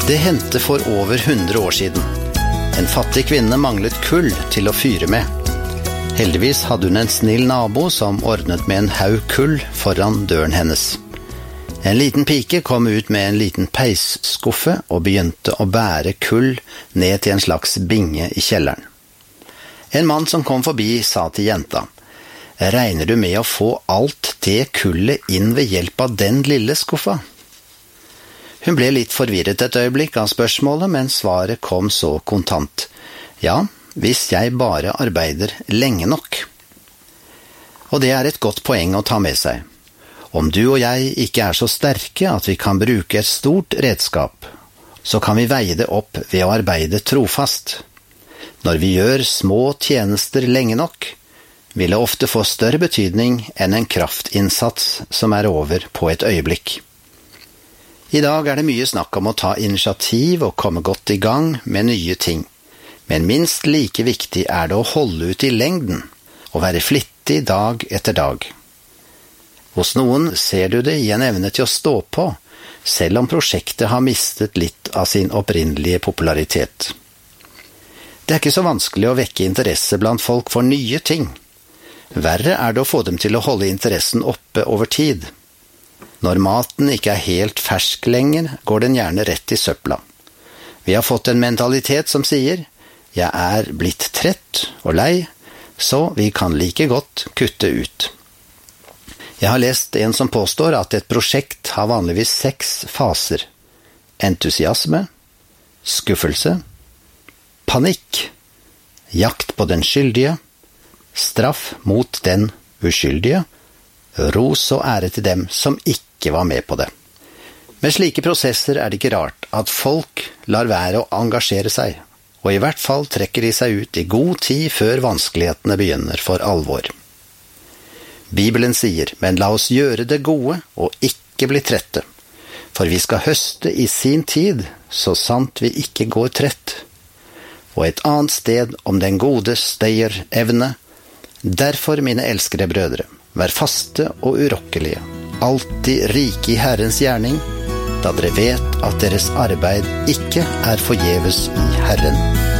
Det hendte for over 100 år siden. En fattig kvinne manglet kull til å fyre med. Heldigvis hadde hun en snill nabo som ordnet med en haug kull foran døren hennes. En liten pike kom ut med en liten peisskuffe og begynte å bære kull ned til en slags binge i kjelleren. En mann som kom forbi sa til jenta: «Regner du med å få alt det kullet inn ved hjelp av den lille skuffa?» Hun ble litt forvirret et øyeblikk av spørsmålet, men svaret kom så kontant: «Ja, hvis jeg bare arbeider lenge nok.» Og det er et godt poeng å ta med seg. Om du og jeg ikke er så sterke at vi kan bruke et stort redskap, så kan vi veie det opp ved å arbeide trofast. Når vi gjør små tjenester lenge nok, vil det ofte få større betydning enn en kraftinnsats som er over på et øyeblikk. I dag er det mye snakk om å ta initiativ og komme godt i gang med nye ting. Men minst like viktig er det å holde ut i lengden, og være flittig dag etter dag. Hos noen ser du det i en evne til å stå på, selv om prosjektet har mistet litt av sin opprinnelige popularitet. Det er ikke så vanskelig å vekke interesse blant folk for nye ting. Verre er det å få dem til å holde interessen oppe over tid. Når maten ikke er helt fersk lenger, går den gjerne rett i søpla. Vi har fått en mentalitet som sier: «Jeg er blitt trett og lei, så vi kan like godt kutte ut.» Jeg har lest en som påstår at et prosjekt har vanligvis 6 faser: entusiasme, skuffelse, panikk, jakt på den skyldige, straff mot den uskyldige, ros og ære til dem som ikke var med på det. Med slike prosesser er det ikke rart at folk lar være å engasjere seg, og i hvert fall trekker de seg ut i god tid før vanskelighetene begynner for alvor. Bibelen sier: «Men la oss gjøre det gode og ikke bli trette, for vi skal høste i sin tid, så sant vi ikke går trett.» Og et annet sted om den gode stayerevne: «Derfor, mine elskede brødre, vær faste og urokkelige, alltid rike i Herrens gjerning, da dere vet at deres arbeid ikke er forgjeves i Herren.»